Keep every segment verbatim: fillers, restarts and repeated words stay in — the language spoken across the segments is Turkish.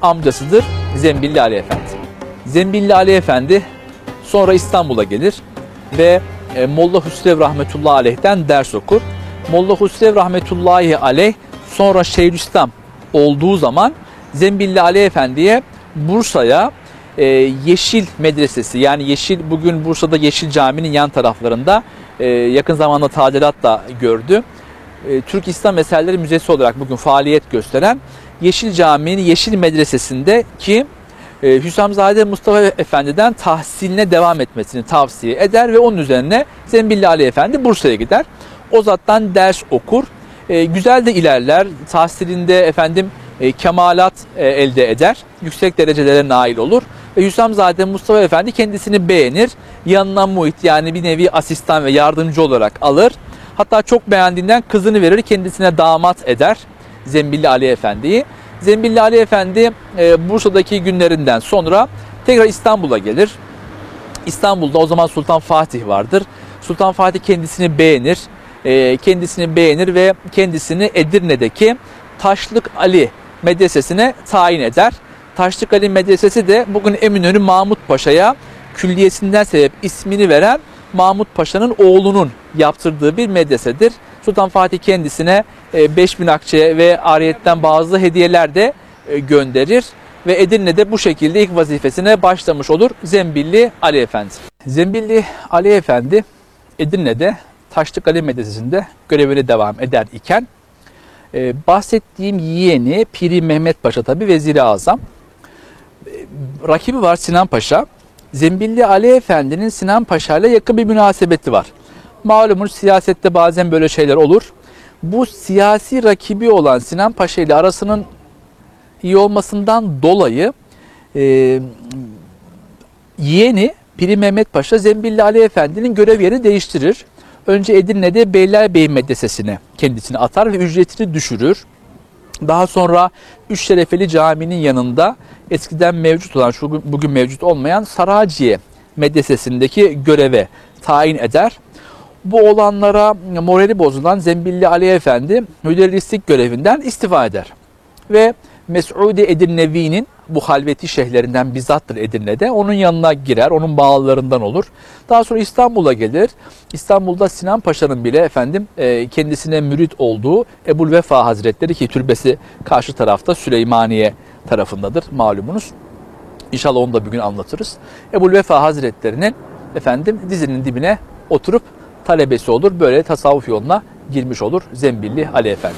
amcasıdır Zembilli Ali Efendi. Zembilli Ali Efendi sonra İstanbul'a gelir ve Molla Hüsrev Rahmetullahi Aleyh'ten ders okur. Molla Hüsrev Rahmetullahi Aleyh sonra Şeyhülislam olduğu zaman Zembilli Ali Efendi'ye Bursa'ya e, Yeşil Medresesi, yani Yeşil, bugün Bursa'da Yeşil Cami'nin yan taraflarında e, yakın zamanda tadilat da gördü. E, Türk İslam Eserleri Müzesi olarak bugün faaliyet gösteren Yeşil Cami'nin Yeşil Medresesi'nde ki e, Hüsamzade Mustafa Efendi'den tahsiline devam etmesini tavsiye eder ve onun üzerine Zembilli Ali Efendi Bursa'ya gider. O zattan ders okur. E, güzel de ilerler. Tahsilinde efendim e, kemalat e, elde eder. Yüksek derecelere nail olur. Ve Hüsamzade Mustafa Efendi kendisini beğenir. Yanına muhit, yani bir nevi asistan ve yardımcı olarak alır. Hatta çok beğendiğinden kızını verir, kendisine damat eder Zembilli Ali Efendi'yi. Zembilli Ali Efendi e, Bursa'daki günlerinden sonra tekrar İstanbul'a gelir. İstanbul'da o zaman Sultan Fatih vardır. Sultan Fatih kendisini beğenir. E, kendisini beğenir ve kendisini Edirne'deki Taşlık Ali Medresesi'ne tayin eder. Taşlık Ali Medresesi de bugün Eminönü Mahmut Paşa'ya külliyesinden sebep ismini veren Mahmut Paşa'nın oğlunun yaptırdığı bir medresedir. Sultan Fatih kendisine beş bin akçe ve ariyetten bazı hediyeler de gönderir ve Edirne'de bu şekilde ilk vazifesine başlamış olur Zembilli Ali Efendi. Zembilli Ali Efendi Edirne'de Taşlık Ali Medresesi'nde görevine devam eder iken e, bahsettiğim yeğeni Piri Mehmet Paşa, tabi Vezir-i Azam. E, rakibi var Sinan Paşa. Zembilli Ali Efendi'nin Sinan Paşa ile yakın bir münasebeti var. Malumunuz siyasette bazen böyle şeyler olur. Bu siyasi rakibi olan Sinan Paşa ile arasının iyi olmasından dolayı e, yeğeni Piri Mehmet Paşa Zembilli Ali Efendi'nin görev yerini değiştirir. Önce Edirne'de Beylerbeyi Medresesi'ne kendisini atar ve ücretini düşürür. Daha sonra Üç Şerefeli Camii'nin yanında eskiden mevcut olan, şu bugün mevcut olmayan Saraciye Medresesi'ndeki göreve tayin eder. Bu olanlara morali bozulan Zembilli Ali Efendi müderrislik görevinden istifa eder. Ve Mes'udi Edirnevi'nin bu halveti şeyhlerinden bizzattır Edirne'de. Onun yanına girer, onun bağlılarından olur. Daha sonra İstanbul'a gelir. İstanbul'da Sinan Paşa'nın bile efendim kendisine mürit olduğu Ebu'l-Vefa Hazretleri, ki türbesi karşı tarafta Süleymaniye tarafındadır malumunuz. İnşallah onu da bugün anlatırız. Ebu'l-Vefa Hazretleri'nin efendim dizinin dibine oturup talebesi olur. Böyle tasavvuf yoluna girmiş olur Zembilli Ali Efendi.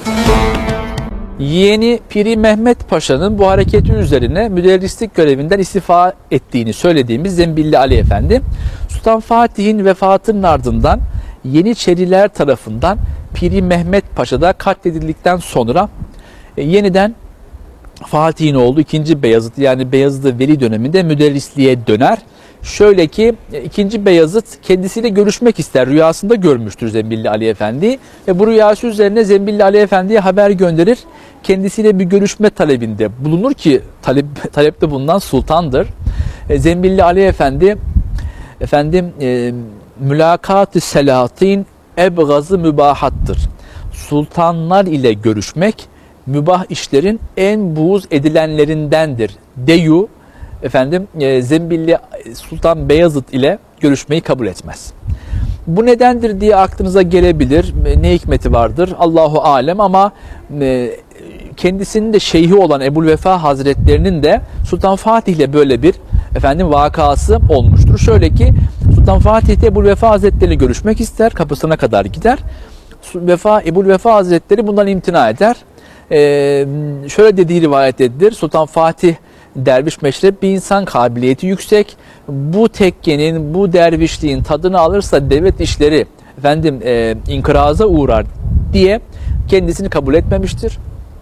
Yeğeni Piri Mehmet Paşa'nın bu hareketi üzerine müderrislik görevinden istifa ettiğini söylediğimiz Zembilli Ali Efendi, Sultan Fatih'in vefatının ardından Yeniçeriler tarafından Piri Mehmet Paşa'da katledildikten sonra e, yeniden Fatih'in oğlu ikinci Beyazıt, yani Beyazıt Veli döneminde müderrisliğe döner. Şöyle ki ikinci Beyazıt kendisiyle görüşmek ister. Rüyasında görmüştür Zembilli Ali Efendi ve bu rüyası üzerine Zembilli Ali Efendi'ye haber gönderir. Kendisiyle bir görüşme talebinde bulunur ki talep, talepte bulunan sultandır. E, Zembilli Ali Efendi efendim e, mülakat-ı selatin ebgazı mübahattır. Sultanlar ile görüşmek mübah işlerin en buğz edilenlerindendir. Deyu efendim e, Zembilli Sultan Beyazıt ile görüşmeyi kabul etmez. Bu nedendir diye aklınıza gelebilir. Ne hikmeti vardır? Allahu alem, ama e, kendisinin de şeyhi olan Ebu'l-Vefa Hazretlerinin de Sultan Fatih ile böyle bir efendim vakası olmuştur. Şöyle ki Sultan Fatih de Ebu'l-Vefa Hazretleri ile görüşmek ister. Kapısına kadar gider. Vefa, Ebu'l-Vefa Hazretleri bundan imtina eder. Ee, şöyle dediği rivayet edilir. Sultan Fatih derviş meşrep bir insan, kabiliyeti yüksek. Bu tekkenin, bu dervişliğin tadını alırsa devlet işleri efendim e, inkıraza uğrar diye kendisini kabul etmemiştir.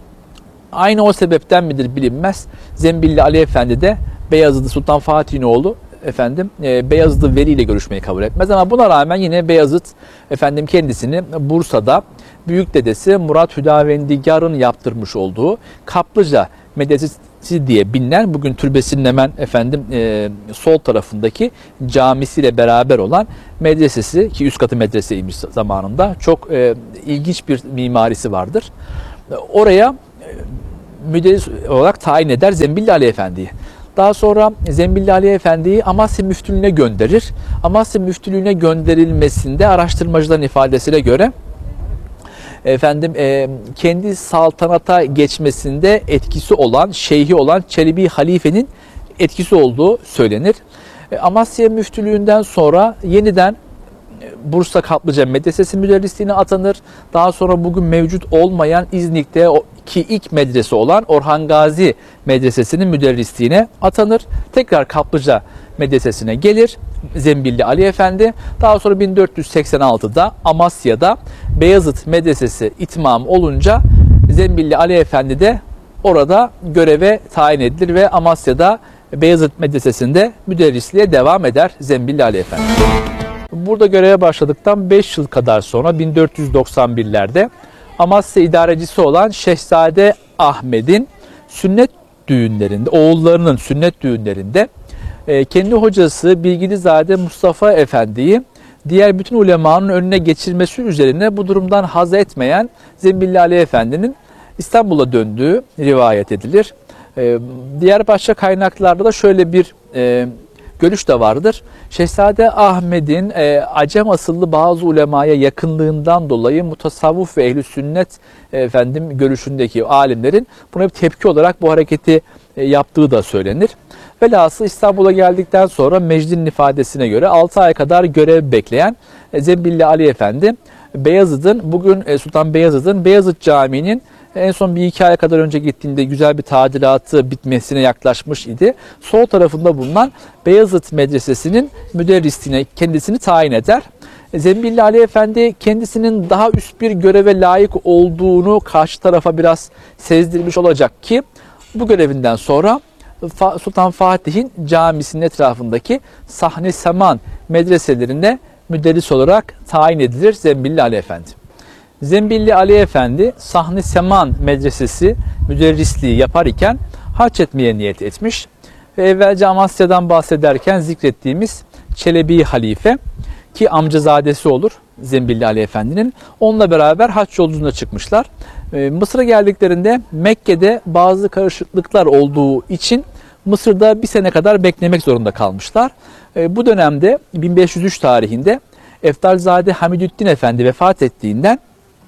Aynı o sebepten midir bilinmez. Zembilli Ali Efendi de Beyazıt Sultan Fatih'in oğlu efendim e, Beyazıt Veli ile görüşmeyi kabul etmez, ama buna rağmen yine Beyazıt efendim kendisini Bursa'da büyük dedesi Murat Hüdavendigar'ın yaptırmış olduğu Kaplıca Medresesi diye bilinen, bugün türbesinin hemen efendim e, sol tarafındaki camisiyle beraber olan medresesi, ki üst katı medreseymiş zamanında, çok e, ilginç bir mimarisi vardır. Oraya e, müderris olarak tayin eder Zembilli Ali Efendi'yi. Daha sonra Zembilli Ali Efendi'yi Amasya Müftülüğü'ne gönderir. Amasya Müftülüğü'ne gönderilmesinde araştırmacıların ifadesine göre efendim e, kendi saltanata geçmesinde etkisi olan, şeyhi olan Çelebi Halife'nin etkisi olduğu söylenir. E, Amasya Müftülüğü'nden sonra yeniden Bursa Kaplıca Medresesi müderrisliğine atanır. Daha sonra bugün mevcut olmayan İznik'te ki ilk medrese olan Orhan Gazi Medresesi'nin müderrisliğine atanır. Tekrar Kaplıca Medresesi'ne gelir Zembilli Ali Efendi. Daha sonra bin dört yüz seksen altıda Amasya'da Beyazıt Medresesi itmam olunca Zembilli Ali Efendi de orada göreve tayin edilir ve Amasya'da Beyazıt Medresesi'nde müderrisliğe devam eder Zembilli Ali Efendi. Burada göreve başladıktan beş yıl kadar sonra bin dört yüz doksan birlerde Amasya idarecisi olan Şehzade Ahmet'in sünnet düğünlerinde, oğullarının sünnet düğünlerinde kendi hocası Bilgilizade Mustafa Efendi'yi diğer bütün ulemanın önüne geçirmesi üzerine bu durumdan haz etmeyen Zembilli Ali Efendi'nin İstanbul'a döndüğü rivayet edilir. Diğer başka kaynaklarda da şöyle bir e, görüş de vardır. Şehzade Ahmet'in e, Acem asıllı bazı ulemaya yakınlığından dolayı mutasavvuf ve ehl-i sünnet e, efendim görüşündeki alimlerin buna bir tepki olarak bu hareketi e, yaptığı da söylenir. Velhasıl İstanbul'a geldikten sonra Mecdi'nin ifadesine göre altı ay kadar görev bekleyen e, Zembilli Ali Efendi Beyazıt'ın bugün e, Sultan Beyazıt'ın Beyazıt Camii'nin en son bir iki ay kadar önce gittiğinde güzel bir tadilatı bitmesine yaklaşmış idi. Sol tarafında bulunan Beyazıt Medresesi'nin müderrisliğine kendisini tayin eder. Zembilli Ali Efendi kendisinin daha üst bir göreve layık olduğunu karşı tarafa biraz sezdirmiş olacak ki bu görevinden sonra Sultan Fatih'in camisinin etrafındaki Sahne Seman medreselerine müderris olarak tayin edilir Zembilli Ali Efendi. Zembilli Ali Efendi Sahne Seman Medresesi müderrisliği yapar iken hac etmeye niyet etmiş ve evvelce Amasya'dan bahsederken zikrettiğimiz Çelebi Halife ki amcazadesi olur Zembilli Ali Efendi'nin, onunla beraber hac yolculuğuna çıkmışlar. Mısır'a geldiklerinde Mekke'de bazı karışıklıklar olduğu için Mısır'da bir sene kadar beklemek zorunda kalmışlar. Bu dönemde bin beş yüz üç tarihinde Eftalzade Hamidüddin Efendi vefat ettiğinden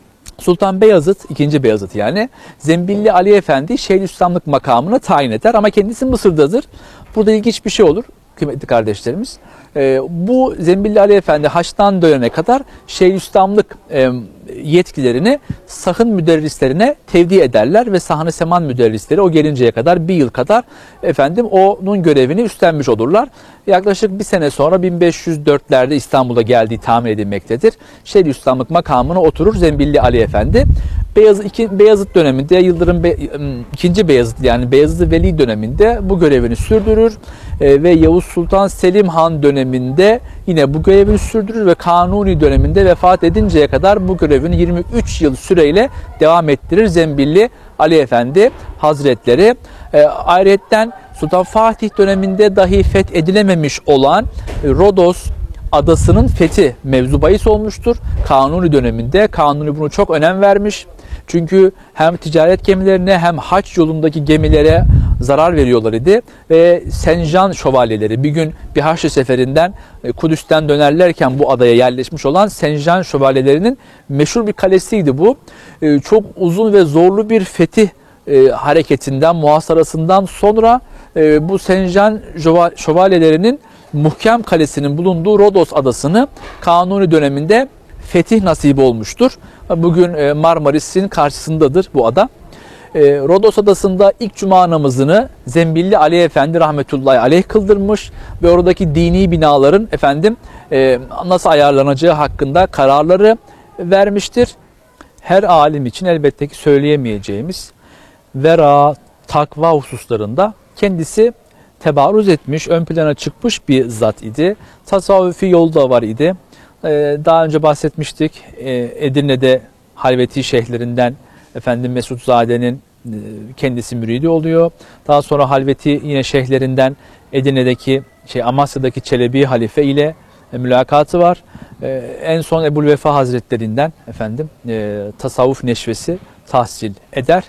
Sultan Beyazıt, ikinci Beyazıt yani Zembilli Ali Efendi Şeyhülislamlık makamına tayin eder ama kendisi Mısır'dadır. Burada ilginç bir şey olur kıymetli kardeşlerimiz. Ee, bu Zembilli Ali Efendi haçtan dönene kadar Şeyhülislamlık e, yetkilerini sahın müderrislerine tevdi ederler ve Sahne Seman müderrisleri o gelinceye kadar bir yıl kadar efendim onun görevini üstlenmiş olurlar. Yaklaşık bir sene sonra bin beş yüz dörtlerde İstanbul'a geldiği tahmin edilmektedir. Şeyhülislamlık makamına oturur Zembilli Ali Efendi. Beyazıt, iki, Beyazıt döneminde Yıldırım Be, ikinci Beyazıt yani Beyazıt Veli döneminde bu görevini sürdürür e, ve Yavuz Sultan Selim Han döneminde yine bu görevini sürdürür ve Kanuni döneminde vefat edinceye kadar bu görevini yirmi üç yıl süreyle devam ettirir Zembilli Ali Efendi Hazretleri. E, ayrıyetten Sultan Fatih döneminde dahi fethedilememiş olan e, Rodos adasının fethi mevzu bahis olmuştur. Kanuni döneminde Kanuni bunu çok önem vermiş. Çünkü hem ticaret gemilerine hem haç yolundaki gemilere zarar veriyorlar idi. Ve Sencan şövalyeleri bir gün bir Haçlı seferinden Kudüs'ten dönerlerken bu adaya yerleşmiş olan Sencan şövalyelerinin meşhur bir kalesiydi bu. Çok uzun ve zorlu bir fetih hareketinden, muhasarasından sonra bu Sencan şövalyelerinin Muhkem Kalesi'nin bulunduğu Rodos adasını Kanuni döneminde fetih nasibi olmuştur. Bugün Marmaris'in karşısındadır bu ada. Rodos adasında ilk cuma namazını Zembilli Ali Efendi rahmetullahi aleyh kıldırmış ve oradaki dini binaların efendim nasıl ayarlanacağı hakkında kararları vermiştir. Her alim için elbette ki söyleyemeyeceğimiz vera, takva hususlarında kendisi tebarruz etmiş, ön plana çıkmış bir zat idi. Tasavvufi yolu da var idi. Daha önce bahsetmiştik. Edirne'de Halveti şeyhlerinden efendim Mesutzade'nin kendisi müridi oluyor. Daha sonra Halveti yine şeyhlerinden Edirne'deki şey Amasya'daki Çelebi Halife ile mülakatı var. En son Ebu'l-Vefa Hazretlerinden efendim tasavvuf neşvesi tahsil eder.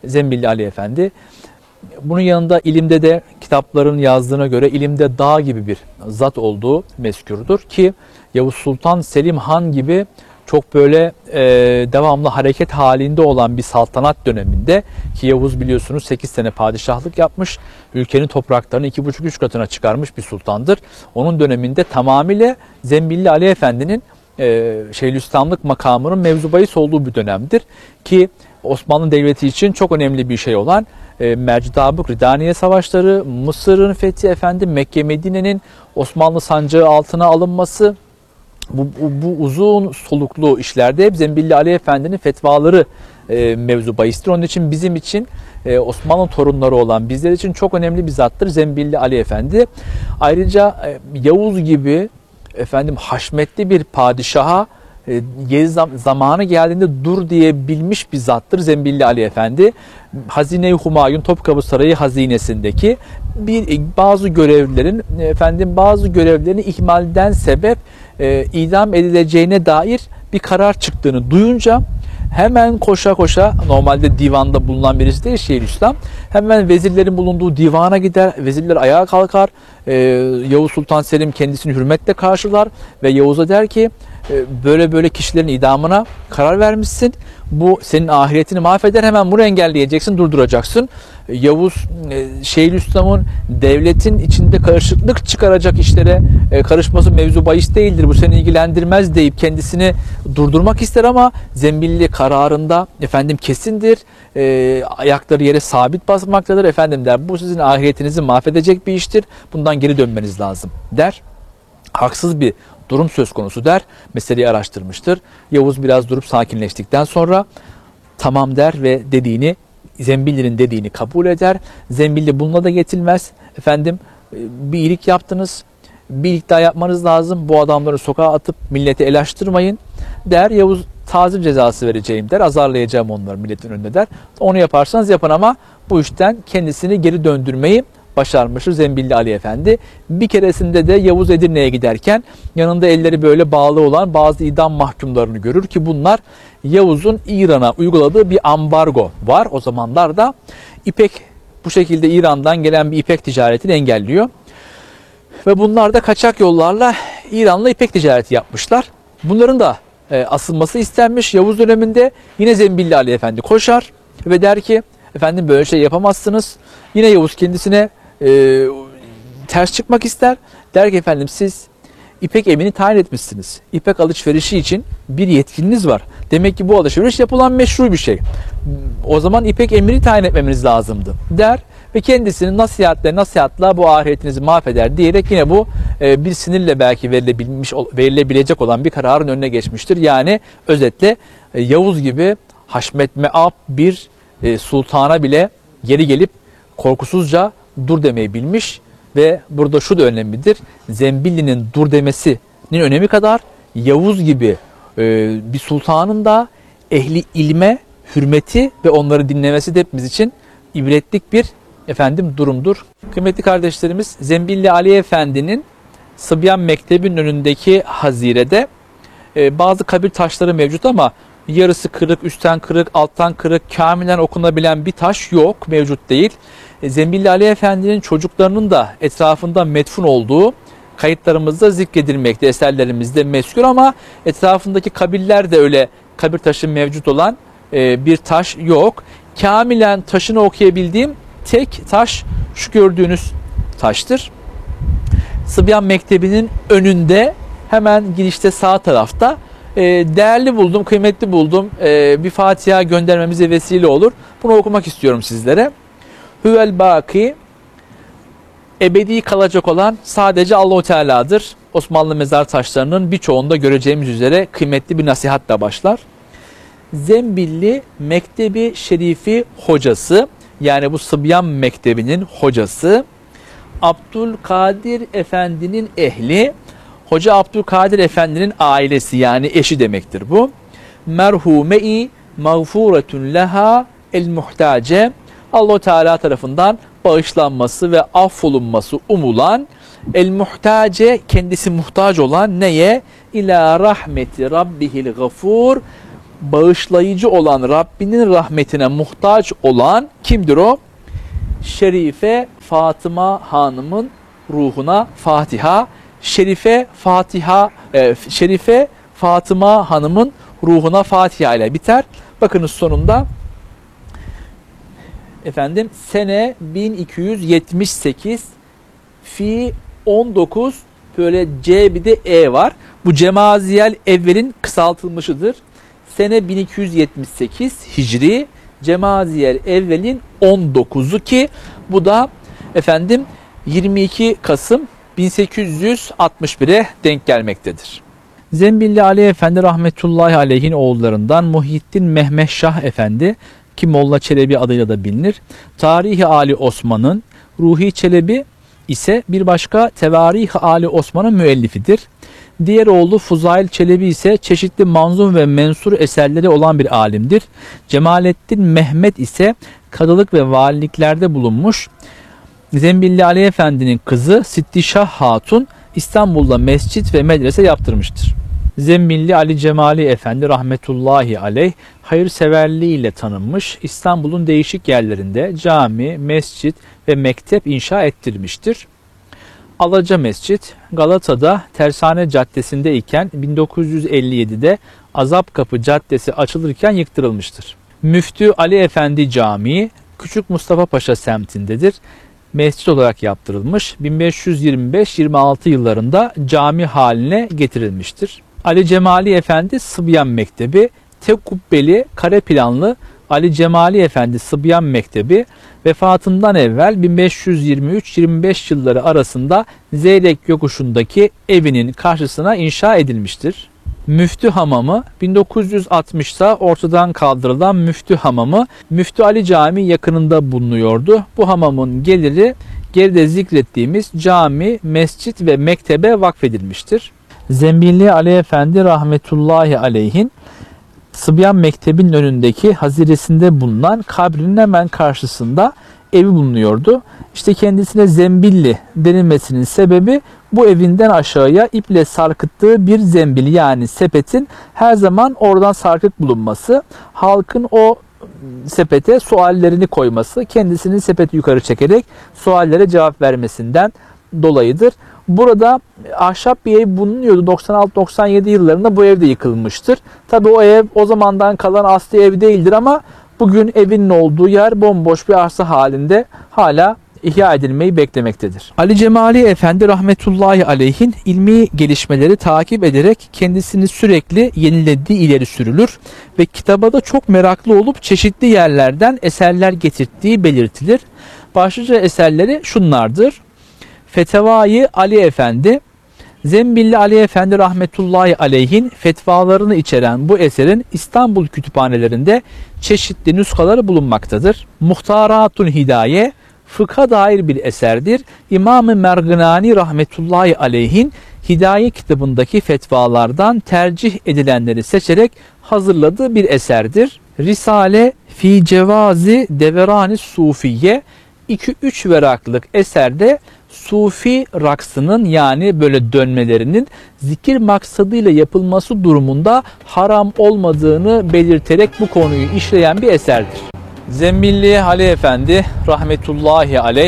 Zembilli Ali Efendi. Bunun yanında ilimde de kitapların yazdığına göre ilimde dağ gibi bir zat olduğu mezkürdür ki Yavuz Sultan Selim Han gibi çok böyle e, devamlı hareket halinde olan bir saltanat döneminde ki Yavuz biliyorsunuz sekiz sene padişahlık yapmış, ülkenin topraklarını iki buçuk üç katına çıkarmış bir sultandır. Onun döneminde tamamıyla Zembilli Ali Efendi'nin e, Şeyhülislamlık makamının mevzu bahis olduğu bir dönemdir ki Osmanlı Devleti için çok önemli bir şey olan e, Mercidabık Ridaniye Savaşları, Mısır'ın fethi, efendim Mekke Medine'nin Osmanlı sancağı altına alınması, bu, bu, bu uzun soluklu işlerde hep Zembilli Ali Efendi'nin fetvaları e, mevzu bahistir. Onun için bizim için e, Osmanlı torunları olan bizler için çok önemli bir zattır Zembilli Ali Efendi. Ayrıca e, Yavuz gibi efendim haşmetli bir padişaha e, yeri zamanı geldiğinde dur diye bilmiş bir zattır Zembilli Ali Efendi. Hazine-i Humayun Topkapı Sarayı hazinesindeki bir bazı görevlilerin efendim bazı görevlerini ihmalden sebep e, idam edileceğine dair bir karar çıktığını duyunca hemen koşa koşa, normalde divanda bulunan birisi değil Şeyhülislam, hemen vezirlerin bulunduğu divana gider, vezirler ayağa kalkar, ee, Yavuz Sultan Selim kendisini hürmetle karşılar ve Yavuz'a der ki böyle böyle kişilerin idamına karar vermişsin, bu senin ahiretini mahveder, hemen bunu engelleyeceksin, durduracaksın. Yavuz Şeyhülislam'ın devletin içinde karışıklık çıkaracak işlere karışması mevzu bahis değildir, bu seni ilgilendirmez deyip kendisini durdurmak ister ama Zembilli kararında efendim kesindir, e, ayakları yere sabit basmaktadır, efendim der bu sizin ahiretinizi mahvedecek bir iştir, bundan geri dönmeniz lazım der. Haksız bir durum söz konusu der, meseleyi araştırmıştır. Yavuz biraz durup sakinleştikten sonra tamam der ve dediğini, Zembilli'nin dediğini kabul eder. Zembilli bununla da yetinmez. Efendim bir iyilik yaptınız, bir iyilik daha yapmanız lazım. Bu adamları sokağa atıp milleti el açtırmayın der. Yavuz tazir cezası vereceğim der. Azarlayacağım onları milletin önünde der. Onu yaparsanız yapın ama bu işten kendisini geri döndürmeyi başarmıştır Zembilli Ali Efendi. Bir keresinde de Yavuz Edirne'ye giderken yanında elleri böyle bağlı olan bazı idam mahkumlarını görür ki bunlar Yavuz'un İran'a uyguladığı bir ambargo var. O zamanlarda İpek, bu şekilde İran'dan gelen bir ipek ticaretini engelliyor. Ve bunlar da kaçak yollarla İran'la ipek ticareti yapmışlar. Bunların da e, asılması istenmiş. Yavuz döneminde yine Zembilli Ali Efendi koşar ve der ki efendim böyle şey yapamazsınız. Yine Yavuz kendisine e, ters çıkmak ister. Der ki efendim siz İpek emini tayin etmişsiniz. İpek alışverişi için bir yetkiniz var. Demek ki bu alışveriş yapılan meşru bir şey. O zaman İpek emini tayin etmemiz lazımdı der ve kendisinin nasihatle nasihatla bu ahiretinizi mahveder diyerek yine bu e, bir sinirle belki verilebilmiş verilebilecek olan bir kararın önüne geçmiştir. Yani özetle e, Yavuz gibi haşmet meab bir e, sultana bile geri gelip korkusuzca dur demeyi bilmiş ve burada şu da önemlidir. Zembilli'nin dur demesinin önemi kadar Yavuz gibi e, bir sultanın da ehli ilme hürmeti ve onları dinlemesi de hepimiz için ibretlik bir efendim durumdur. Kıymetli kardeşlerimiz, Zembilli Ali Efendi'nin Sıbyan Mektebi'nin önündeki hazirede e, bazı kabir taşları mevcut ama yarısı kırık, üstten kırık, alttan kırık, kamilen okunabilen bir taş yok, mevcut değil. Zembilli Ali Efendi'nin çocuklarının da etrafında metfun olduğu kayıtlarımızda zikredilmekte, eserlerimizde mezkür ama etrafındaki kabirler de öyle kabir taşı mevcut olan e, bir taş yok. Kamilen taşını okuyabildiğim tek taş şu gördüğünüz taştır. Sıbyan Mektebi'nin önünde hemen girişte sağ tarafta e, değerli buldum, kıymetli buldum. E, bir Fatiha göndermemize vesile olur. Bunu okumak istiyorum sizlere. Hüvel baki, ebedi kalacak olan sadece Allah-u Teala'dır. Osmanlı mezar taşlarının birçoğunda göreceğimiz üzere kıymetli bir nasihatla başlar. Zembilli Mektebi Şerifi hocası, yani bu Sıbyan Mektebi'nin hocası, Abdülkadir Efendi'nin ehli, Hoca Abdülkadir Efendi'nin ailesi, yani eşi demektir bu. Merhume-i mağfuretun leha el muhtace, Allah-u Teala tarafından bağışlanması ve affolunması umulan, el muhtace, kendisi muhtaç olan neye? İlâ rahmeti rabbihil gafur, bağışlayıcı olan Rabbinin rahmetine muhtaç olan kimdir o? Şerife Fatıma Hanım'ın ruhuna Fatiha. Şerife Fatiha, e, Şerife Fatıma Hanım'ın ruhuna Fatiha ile biter. Bakınız sonunda efendim sene bin iki yüz yetmiş sekiz fi on dokuz böyle C bir de E var. Bu Cemaziyel Evvel'in kısaltılmışıdır. Sene bin iki yüz yetmiş sekiz Hicri, Cemaziyel Evvel'in on dokuzu ki bu da efendim yirmi iki Kasım bin sekiz yüz altmış bire denk gelmektedir. Zembilli Ali Efendi rahmetullahi aleyhin oğullarından Muhyiddin Mehmet Şah Efendi ki Molla Çelebi adıyla da bilinir. Tarihi Ali Osman'ın, Ruhi Çelebi ise bir başka Tevarih Ali Osman'ın müellifidir. Diğer oğlu Fuzail Çelebi ise çeşitli manzum ve mensur eserleri olan bir alimdir. Cemalettin Mehmet ise kadılık ve valiliklerde bulunmuş. Zembilli Ali Efendi'nin kızı Sittişah Hatun İstanbul'da mescit ve medrese yaptırmıştır. Zembilli Ali Cemali Efendi rahmetullahi aleyh hayırseverliğiyle tanınmış, İstanbul'un değişik yerlerinde cami, mescit ve mektep inşa ettirmiştir. Alaca Mescit Galata'da Tersane Caddesi'nde iken bin dokuz yüz elli yedide Azapkapı Caddesi açılırken yıktırılmıştır. Müftü Ali Efendi Camii Küçük Mustafa Paşa semtindedir. Mescit olarak yaptırılmış. bin beş yüz yirmi beş yirmi altı yıllarında cami haline getirilmiştir. Ali Cemali Efendi Sıbyan Mektebi tek kubbeli kare planlı Ali Cemali Efendi Sıbyan Mektebi vefatından evvel bin beş yüz yirmi üç yirmi beş yılları arasında Zeyrek yokuşundaki evinin karşısına inşa edilmiştir. Müftü Hamamı bin dokuz yüz altmışta ortadan kaldırılan Müftü Hamamı Müftü Ali Camii yakınında bulunuyordu. Bu hamamın geliri geride zikrettiğimiz cami, mescit ve mektebe vakfedilmiştir. Zembilli Ali Efendi rahmetullahi aleyhin Sıbyan Mektebi'nin önündeki haziresinde bulunan kabrinin hemen karşısında evi bulunuyordu. İşte kendisine Zembilli denilmesinin sebebi bu evinden aşağıya iple sarkıttığı bir zembil yani sepetin her zaman oradan sarkık bulunması, halkın o sepete suallerini koyması, kendisinin sepeti yukarı çekerek suallere cevap vermesinden dolayıdır. Burada ahşap bir ev bulunuyordu. doksan altı doksan yedi yıllarında bu ev de yıkılmıştır. Tabi o ev o zamandan kalan asli ev değildir ama bugün evinin olduğu yer bomboş bir arsa halinde hala ihya edilmeyi beklemektedir. Ali Cemali Efendi rahmetullahi aleyhin ilmi gelişmeleri takip ederek kendisini sürekli yenilediği ileri sürülür ve kitaba da çok meraklı olup çeşitli yerlerden eserler getirttiği belirtilir. Başlıca eserleri şunlardır. Fetvayı Ali Efendi, Zembilli Ali Efendi rahmetullahi aleyhin fetvalarını içeren bu eserin İstanbul kütüphanelerinde çeşitli nüshaları bulunmaktadır. Muhtaratun Hidaye, fıkha dair bir eserdir. İmam-ı Merginani rahmetullahi aleyhin Hidaye kitabındaki fetvalardan tercih edilenleri seçerek hazırladığı bir eserdir. Risale fi cevazi deverani sufiye iki üç veraklık eserde Sufi raksının yani böyle dönmelerinin zikir maksadıyla yapılması durumunda haram olmadığını belirterek bu konuyu işleyen bir eserdir. Zembilli Ali Efendi rahmetullahi aleyh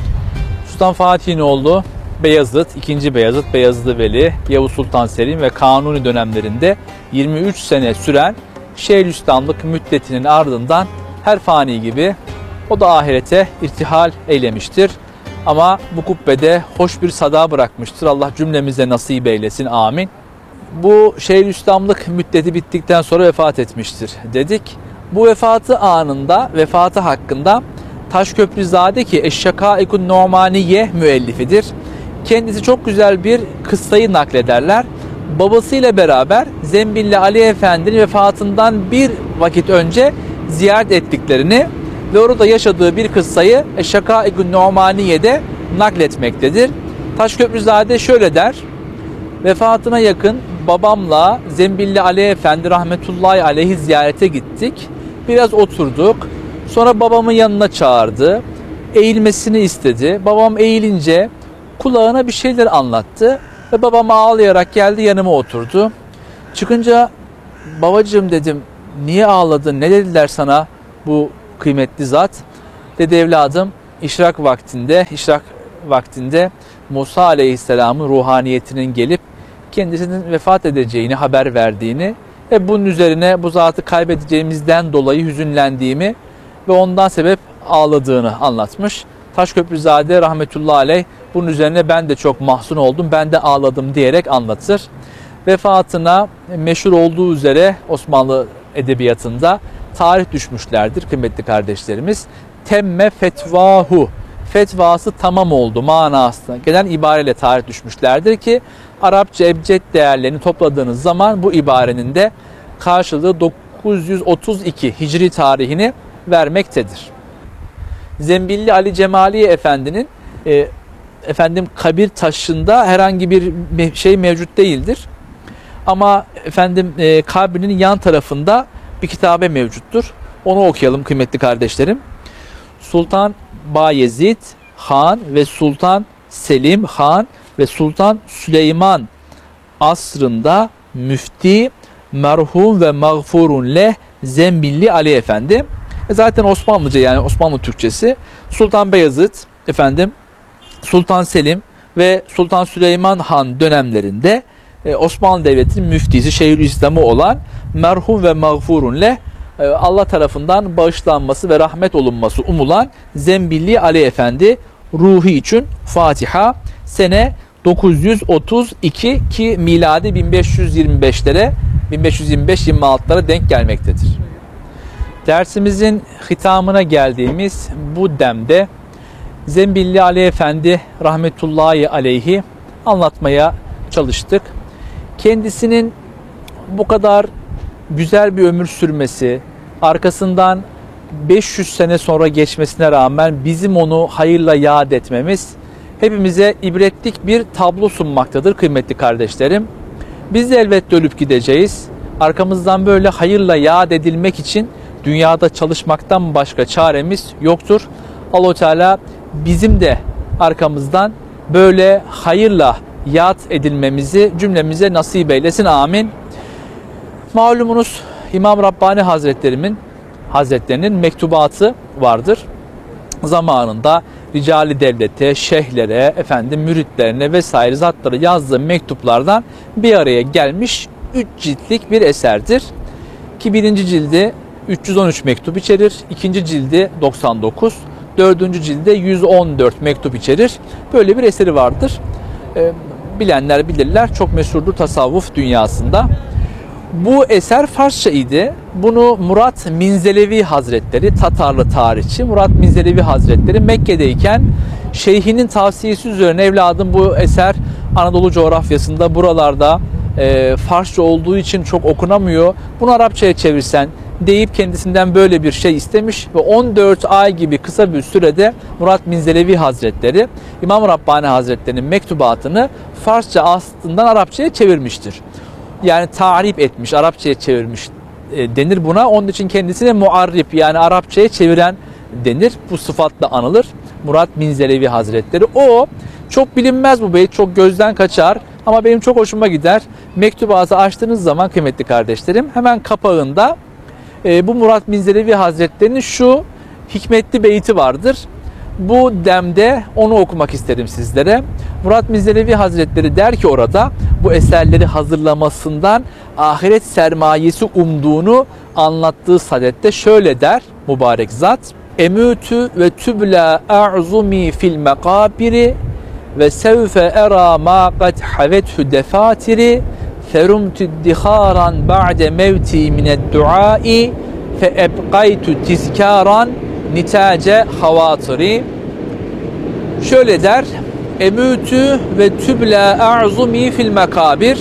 Sultan Fatih'in oğlu Beyazıt, ikinci Beyazıt, Beyazıt Veli, Yavuz Sultan Selim ve Kanuni dönemlerinde yirmi üç sene süren Şeyhülislamlık müddetinin ardından her fani gibi o da ahirete irtihal eylemiştir. Ama bu kubbede hoş bir sada bırakmıştır. Allah cümlemize nasip eylesin. Amin. Bu Şeyhülislamlık müddeti bittikten sonra vefat etmiştir dedik. Bu vefatı anında, vefatı hakkında Taşköprüzade ki Eşşakâikun Numaniye müellifidir. Kendisi çok güzel bir kıssayı naklederler. Babasıyla beraber Zembilli Ali Efendi'nin vefatından bir vakit önce ziyaret ettiklerini ve orada yaşadığı bir kıssayı Eşşakâikun Numaniye'de nakletmektedir. Taşköprüzade şöyle der. Vefatına yakın babamla Zembilli Ali Efendi rahmetullahi aleyhi ziyarete gittik. Biraz oturduk. Sonra babamın yanına çağırdı. Eğilmesini istedi. Babam eğilince kulağına bir şeyler anlattı. Ve babam ağlayarak geldi yanıma oturdu. Çıkınca babacığım dedim niye ağladın, ne dediler sana bu kıymetli zat? Dedi evladım, işrak vaktinde, işrak vaktinde Musa Aleyhisselam'ın ruhaniyetinin gelip kendisinin vefat edeceğini haber verdiğini ve bunun üzerine bu zatı kaybedeceğimizden dolayı hüzünlendiğimi ve ondan sebep ağladığını anlatmış. Taşköprüzade rahmetullahi aleyh bunun üzerine ben de çok mahzun oldum, ben de ağladım diyerek anlatır. Vefatına meşhur olduğu üzere Osmanlı edebiyatında tarih düşmüşlerdir kıymetli kardeşlerimiz. Temme fetvahu, fetvası tamam oldu manasına gelen ibareyle tarih düşmüşlerdir ki Arapça ebced değerlerini topladığınız zaman bu ibarenin de karşılığı dokuz yüz otuz iki Hicri tarihini vermektedir. Zembilli Ali Cemali Efendi'nin e, efendim kabir taşında herhangi bir şey mevcut değildir. Ama efendim e, kabrinin yan tarafında bir kitabe mevcuttur. Onu okuyalım kıymetli kardeşlerim. Sultan Bayezid Han ve Sultan Selim Han ve Sultan Süleyman asrında müfti merhum ve mağfurun leh Zembilli Ali Efendi. E zaten Osmanlıca, yani Osmanlı Türkçesi. Sultan Beyazıt efendim, Sultan Selim ve Sultan Süleyman Han dönemlerinde e, Osmanlı Devleti'nin müftisi, Şeyhülislam'ı olan merhum ve mağfurun leh, e, Allah tarafından bağışlanması ve rahmet olunması umulan Zembilli Ali Efendi ruhu için Fatiha. Sene dokuz yüz otuz iki ki miladi bin beş yüz yirmi beşlere bin beş yüz yirmi beş yirmi altılara denk gelmektedir. Dersimizin hitamına geldiğimiz bu demde Zembilli Ali Efendi rahmetullahi aleyhi anlatmaya çalıştık. Kendisinin bu kadar güzel bir ömür sürmesi, arkasından beş yüz sene sonra geçmesine rağmen bizim onu hayırla yad etmemiz hepimize ibretlik bir tablo sunmaktadır kıymetli kardeşlerim. Biz de elbette ölüp gideceğiz. Arkamızdan böyle hayırla yad edilmek için dünyada çalışmaktan başka çaremiz yoktur. Allah-u Teala bizim de arkamızdan böyle hayırla yad edilmemizi cümlemize nasip eylesin. Amin. Malumunuz İmam Rabbani Hazretlerimin Hazretlerinin mektubatı vardır. Zamanında ricali devlete, şeyhlere, efendim müritlerine vesaire zatlara yazdığı mektuplardan bir araya gelmiş üç ciltlik bir eserdir. Ki birinci cildi üç yüz on üç mektup içerir, ikinci cildi doksan dokuz, dördüncü cilde yüz on dört mektup içerir. Böyle bir eseri vardır. E, bilenler bilirler, çok meşhurdur tasavvuf dünyasında. Bu eser Farsça idi. Bunu Murat Minzelevi Hazretleri, Tatarlı tarihçi Murat Minzelevi Hazretleri Mekke'deyken şeyhinin tavsiyesi üzerine evladım bu eser Anadolu coğrafyasında buralarda e, Farsça olduğu için çok okunamıyor. Bunu Arapçaya çevirsen deyip kendisinden böyle bir şey istemiş ve on dört ay gibi kısa bir sürede Murat Minzelevi Hazretleri İmam Rabbani Hazretleri'nin mektubatını Farsça aslından Arapçaya çevirmiştir. Yani tarif etmiş, Arapçaya çevirmiş e, denir buna. Onun için kendisine muarrip, yani Arapçaya çeviren denir. Bu sıfatla anılır. Murat Minzelevi Hazretleri. O çok bilinmez bu beyt, çok gözden kaçar ama benim çok hoşuma gider. Mektubatı açtığınız zaman kıymetli kardeşlerim hemen kapağında e, bu Murat Minzelevi Hazretleri'nin şu hikmetli beyti vardır. Bu demde onu okumak isterim sizlere. Murat Minzelevi Hazretleri der ki orada bu eserleri hazırlamasından ahiret sermayesi umduğunu anlattığı sadette şöyle der mübarek zat: Emütü ve tübla a'zumi fil mekabiri ve sevfe era ma kad havethu defatiri ferumtu diharan ba'de mevti mined duai fe ebqaytu tizkaran nitace havatiri. Şöyle der: Emütü ve tübla a'zumi fil mekabir.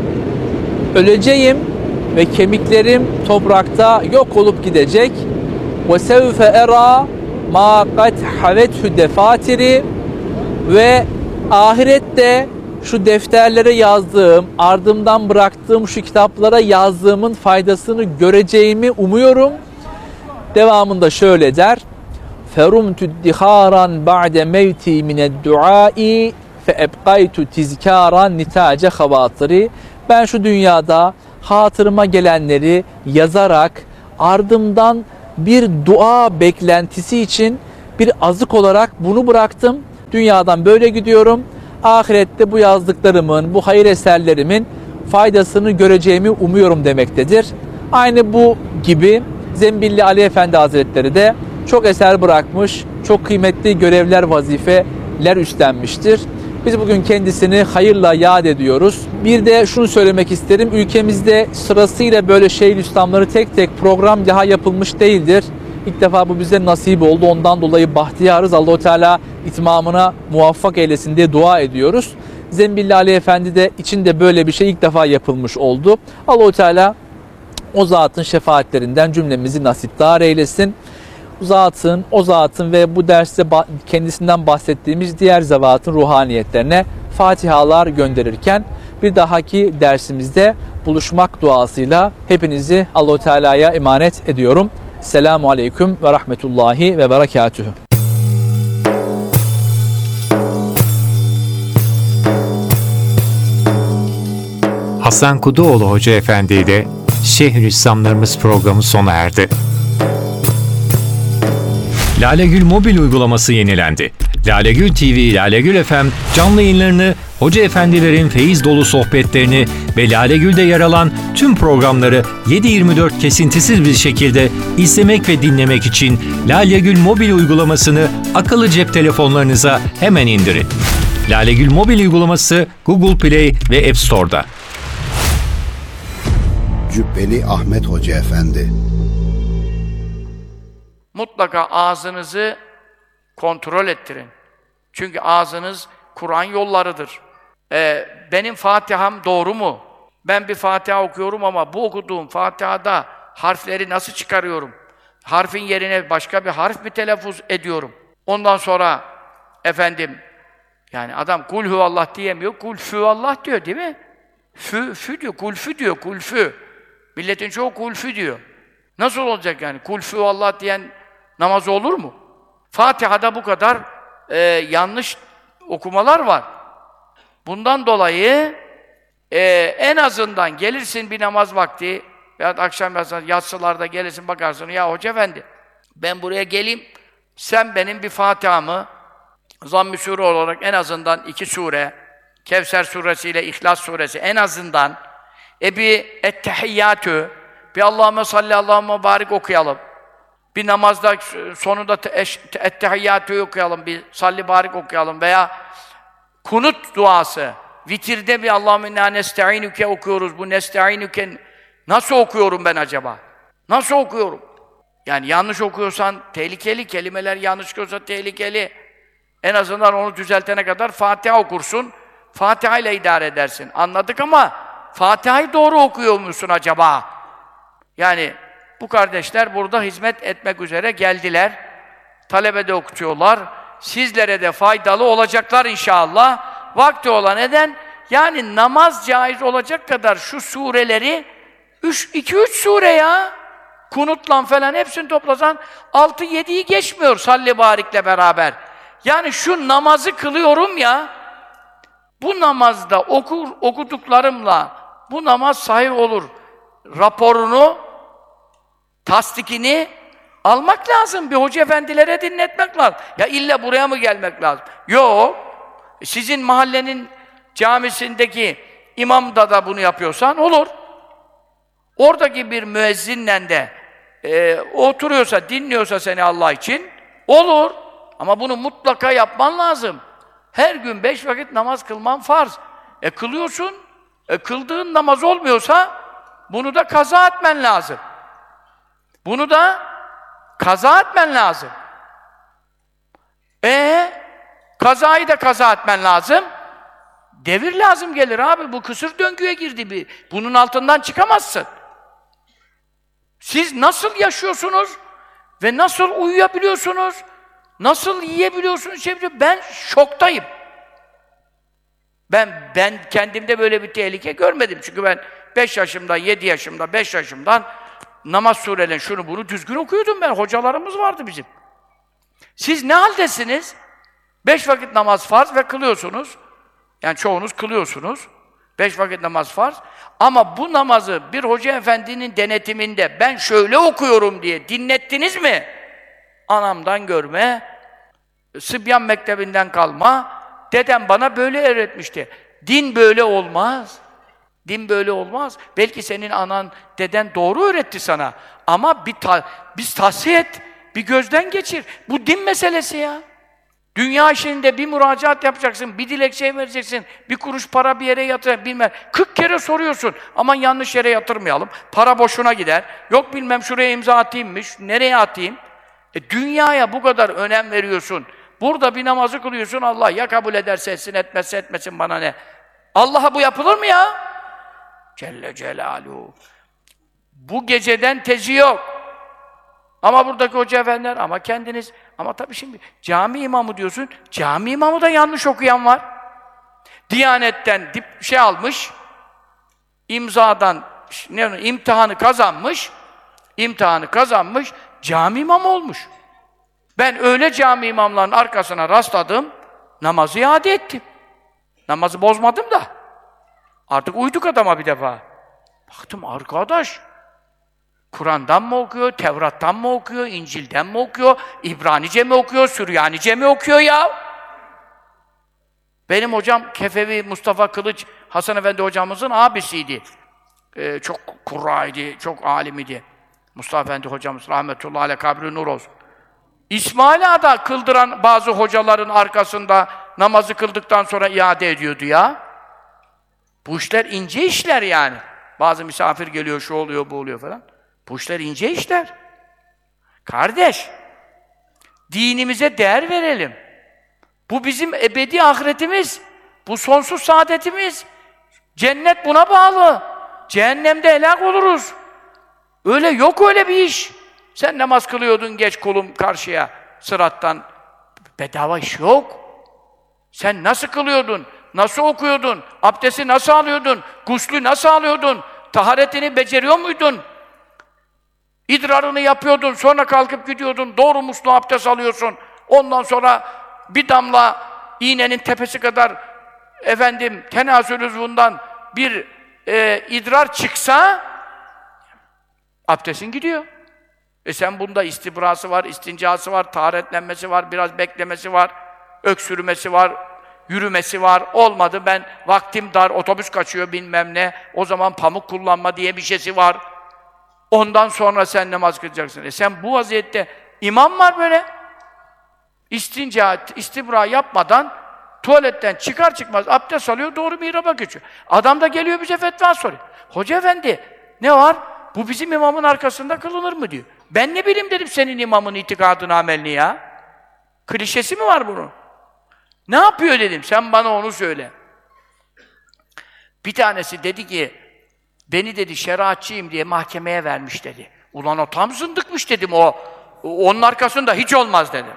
Öleceğim ve kemiklerim toprakta yok olup gidecek. Ve sevfe era ma kad havethu defatiri. Ve ahirette şu defterlere yazdığım, ardımdan bıraktığım şu kitaplara yazdığımın faydasını göreceğimi umuyorum. Devamında şöyle der: Ferumtu diharan ba'de mevti mined duai fe ebqaytu tizkaran nitace havatiri. Ben şu dünyada hatırıma gelenleri yazarak ardımdan bir dua beklentisi için bir azık olarak bunu bıraktım. Dünyadan böyle gidiyorum. Ahirette bu yazdıklarımın, bu hayır eserlerimin faydasını göreceğimi umuyorum demektedir. Aynı bu gibi Zembilli Ali Efendi Hazretleri de çok eser bırakmış, çok kıymetli görevler, vazifeler üstlenmiştir. Biz bugün kendisini hayırla yad ediyoruz. Bir de şunu söylemek isterim. Ülkemizde sırasıyla böyle Şeyhülislamları tek tek program daha yapılmış değildir. İlk defa bu bize nasip oldu. Ondan dolayı bahtiyarız. Allah-u Teala itmamına muvaffak eylesin diye dua ediyoruz. Zembilli Ali Efendi de içinde böyle bir şey ilk defa yapılmış oldu. Allah-u Teala o zatın şefaatlerinden cümlemizi nasipdar eylesin. O zatın, o zatın ve bu derste kendisinden bahsettiğimiz diğer zevatın ruhaniyetlerine fatihalar gönderirken bir dahaki dersimizde buluşmak duasıyla hepinizi Allah-u Teala'ya emanet ediyorum. Selamun Aleyküm ve Rahmetullahi ve Berekatühü. Hasan Kuduoğlu Hoca Efendi ile Şeyhülislamlarımız programı sona erdi. Lalegül mobil uygulaması yenilendi. Lalegül T V, Lalegül F M canlı yayınlarını, hoca efendilerin feyiz dolu sohbetlerini ve Lalegül'de yer alan tüm programları yedi yirmi dört kesintisiz bir şekilde izlemek ve dinlemek için Lalegül mobil uygulamasını akıllı cep telefonlarınıza hemen indirin. Lalegül mobil uygulaması Google Play ve App Store'da. Cübbeli Ahmet Hoca Efendi. Mutlaka ağzınızı kontrol ettirin. Çünkü ağzınız Kur'an yollarıdır. Ee, benim Fatiha'm doğru mu? Ben bir Fatiha okuyorum ama bu okuduğum Fatiha'da harfleri nasıl çıkarıyorum? Harfin yerine başka bir harf mi telaffuz ediyorum? Ondan sonra efendim, yani adam kul huvallah diyemiyor, kul füvallah diyor değil mi? Fü, fü diyor, kulfü diyor, kulfü. Milletin çoğu kulfü diyor. Nasıl olacak yani? Kul füvallah diyen namaz olur mu? Fatiha'da bu kadar e, yanlış okumalar var. Bundan dolayı e, en azından gelirsin bir namaz vakti veya akşam yatsılarda gelirsin bakarsın, ya hoca efendi ben buraya geleyim, sen benim bir Fatiha'mı zamm-ı sure olarak en azından iki sure, Kevser suresi ile İhlas suresi en azından e bir ettehiyyatü, bir Allahümme salli Allahümme barik okuyalım. Bir namazda sonunda ettehiyyatü okuyalım, bir salli barik okuyalım veya kunut duası, vitirde bir Allahümme inna nesta'inüke okuyoruz. Bu nesta'inüke nasıl okuyorum ben acaba? Nasıl okuyorum? Yani yanlış okuyorsan tehlikeli, kelimeler yanlış okuyorsa tehlikeli. En azından onu düzeltene kadar Fatiha okursun. Fatiha ile idare edersin. Anladık ama Fatiha'yı doğru okuyor musun acaba? Yani bu kardeşler burada hizmet etmek üzere geldiler. Talebede okutuyorlar. Sizlere de faydalı olacaklar inşallah. Vakti olan neden? Yani namaz caiz olacak kadar şu sureleri iki üç sure ya. Kunutlan falan hepsini toplasan altı yediyi geçmiyor salli barikle beraber. Yani şu namazı kılıyorum ya, bu namazda okur, okuduklarımla bu namaz sahih olur raporunu, tasdikini almak lazım. Bir hoca efendilere dinletmek lazım. Ya illa buraya mı gelmek lazım? Yok. Sizin mahallenin camisindeki imam da da bunu yapıyorsan olur. Oradaki bir müezzinle de e, oturuyorsa, dinliyorsa seni Allah için olur. Ama bunu mutlaka yapman lazım. Her gün beş vakit namaz kılman farz. E kılıyorsun, e kıldığın namaz olmuyorsa bunu da kaza etmen lazım. Bunu da kaza etmen lazım. E kazayı da kaza etmen lazım. Devir lazım gelir abi. Bu kısır döngüye girdi bir. Bunun altından çıkamazsın. Siz nasıl yaşıyorsunuz ve nasıl uyuyabiliyorsunuz? Nasıl yiyebiliyorsunuz? Ben şoktayım. Ben ben kendimde böyle bir tehlike görmedim. Çünkü ben beş yaşımda, yedi yaşımda, beş yaşımdan namaz surelerini şunu bunu düzgün okuyordum ben. Hocalarımız vardı bizim. Siz ne haldesiniz? Beş vakit namaz farz ve kılıyorsunuz. Yani çoğunuz kılıyorsunuz. Beş vakit namaz farz. Ama bu namazı bir hoca efendinin denetiminde ben şöyle okuyorum diye dinlettiniz mi? Anamdan görme, Sıbyan Mektebi'nden kalma, dedem bana böyle öğretmişti. Din böyle olmaz. Din böyle olmaz. Belki senin anan, deden doğru öğretti sana. Ama bir ta biz tahsiye et, bir gözden geçir. Bu din meselesi ya. Dünya işinde bir müracaat yapacaksın, bir dilekçe vereceksin, bir kuruş para bir yere yatır, bilmem. kırk kere soruyorsun. Aman yanlış yere yatırmayalım, para boşuna gider. Yok bilmem şuraya imza atayımmış, nereye atayım? E, dünyaya bu kadar önem veriyorsun. Burada bir namazı kılıyorsun, Allah ya kabul ederse etsin, etmezse etmesin bana ne? Allah'a bu yapılır mı ya? Celle Celaluhu. Bu geceden tezi yok. Ama buradaki hoca efendiler, ama kendiniz, ama tabii şimdi cami imamı diyorsun, cami imamı da yanlış okuyan var. Diyanetten dip şey almış, imzadan ne imtihanı kazanmış, imtihanı kazanmış, cami imamı olmuş. Ben öyle cami imamlarının arkasına rastladım, namazı iade ettim. Namazı bozmadım da. Artık uyduk adama bir defa. Baktım arkadaş, Kur'an'dan mı okuyor, Tevrat'tan mı okuyor, İncil'den mi okuyor, İbranice mi okuyor, Süryanice mi okuyor ya? Benim hocam Kefevi Mustafa Kılıç, Hasan Efendi hocamızın abisiydi. Ee, çok kurraydı, çok alimidi. Mustafa Efendi hocamız, rahmetullahi aleyh, kabri nur olsun. İsmail Ağa'da kıldıran bazı hocaların arkasında namazı kıldıktan sonra iade ediyordu ya. Bu işler ince işler yani. Bazı misafir geliyor, şu oluyor, bu oluyor falan. Bu işler ince işler. Kardeş, dinimize değer verelim. Bu bizim ebedi ahiretimiz. Bu sonsuz saadetimiz. Cennet buna bağlı. Cehennemde helak oluruz. Öyle yok öyle bir iş. Sen namaz kılıyordun, geç kulum karşıya, sırattan. Bedava iş yok. Sen nasıl kılıyordun? Nasıl okuyordun? Abdesti nasıl alıyordun? Guslü nasıl alıyordun? Taharetini beceriyor muydun? İdrarını yapıyordun, sonra kalkıp gidiyordun, doğru muslu abdest alıyorsun. Ondan sonra bir damla iğnenin tepesi kadar efendim tenasül uzvundan bir e, idrar çıksa abdestin gidiyor. E sen bunda istibrası var, istincası var, taharetlenmesi var, biraz beklemesi var, öksürmesi var, yürümesi var. Olmadı, ben vaktim dar, otobüs kaçıyor bilmem ne, o zaman pamuk kullanma diye bir şeysi var. Ondan sonra sen namaz kılacaksın. E sen bu vaziyette, imam var böyle. İstinca, istibra yapmadan tuvaletten çıkar çıkmaz abdest alıyor, doğru mihraba geçiyor. Adam da geliyor bize fetva soruyor. Hoca efendi, ne var? Bu bizim imamın arkasında kılınır mı diyor. Ben ne bileyim dedim senin imamın itikadını, amelini ya. Klişesi mi var bunun? Ne yapıyor dedim, sen bana onu söyle. Bir tanesi dedi ki, beni dedi şeriatçıyım diye mahkemeye vermiş dedi. Ulan o tam zındıkmış dedim, o onun arkasında hiç olmaz dedim.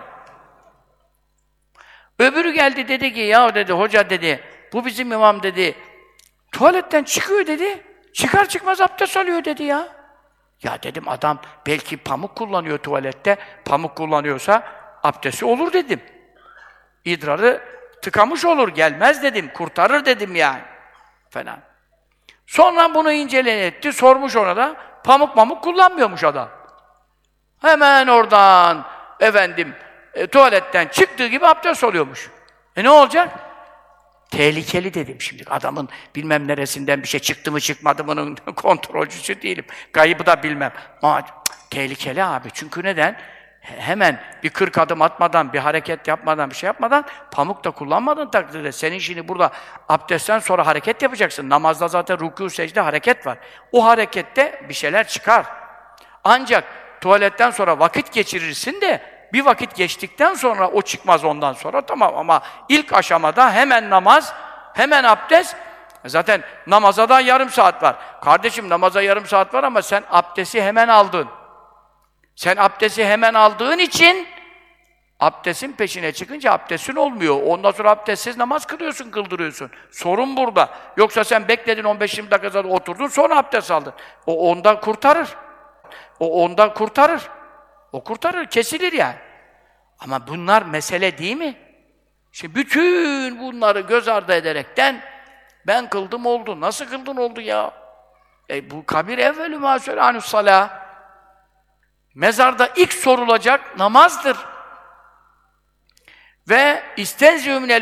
Öbürü geldi dedi ki, ya dedi, hoca dedi, bu bizim imam dedi, tuvaletten çıkıyor dedi, çıkar çıkmaz abdest alıyor dedi ya. Ya dedim, adam belki pamuk kullanıyor tuvalette, pamuk kullanıyorsa abdesti olur dedim. İdrarı tıkamış olur, gelmez dedim, kurtarır dedim yani. Falan. Sonra bunu incelen etti, sormuş ona da, pamuk mamuk kullanmıyormuş adam. Hemen oradan, efendim, e, tuvaletten çıktığı gibi abdest oluyormuş. E ne olacak? Tehlikeli dedim şimdi. Adamın bilmem neresinden bir şey çıktı mı çıkmadı mı'nın kontrolcüsü değilim. Gaybı da bilmem. Ama cık, tehlikeli abi. Çünkü neden? Hemen bir kırk adım atmadan, bir hareket yapmadan, bir şey yapmadan, pamuk da kullanmadığın takdirde senin şimdi burada abdestten sonra hareket yapacaksın. Namazda zaten rükû, secde, hareket var. O harekette bir şeyler çıkar. Ancak tuvaletten sonra vakit geçirirsin de bir vakit geçtikten sonra o çıkmaz ondan sonra, tamam, ama ilk aşamada hemen namaz, hemen abdest. Zaten namaza da yarım saat var. Kardeşim namaza yarım saat var ama sen abdesti hemen aldın. Sen abdesti hemen aldığın için abdestin peşine çıkınca abdestin olmuyor. Ondan sonra abdestsiz namaz kılıyorsun, kıldırıyorsun. Sorun burada. Yoksa sen bekledin on beş yirmi dakika sonra oturdun, sonra abdest aldın. O ondan kurtarır. O ondan kurtarır. O kurtarır, kesilir yani. Ama bunlar mesele değil mi? Şimdi bütün bunları göz ardı ederekten Ben kıldım oldu. Nasıl kıldın oldu ya? E bu kabir evvelü mâ sölânus salâh. Mezarda ilk sorulacak namazdır. Ve istenzî minel